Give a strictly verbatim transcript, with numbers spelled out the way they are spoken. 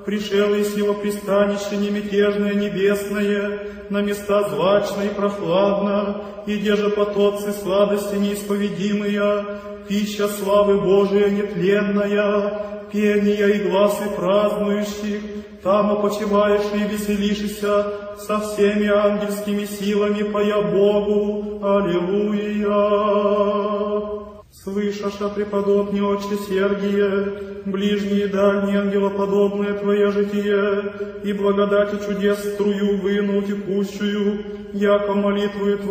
пришел из его пристанище немятежное небесное, на места злачно и прохладно, и где же потоцы сладости неисповедимые, пища славы Божия нетленная, пения и гласы празднующих, там опочиваешь и веселишься со всеми ангельскими силами, поя Богу. Аллилуйя! Слышаша, преподобный отче Сергие, ближние и дальние ангелоподобное Твое житие, и благодати чудес струю выну текущую, яко молитвую Твою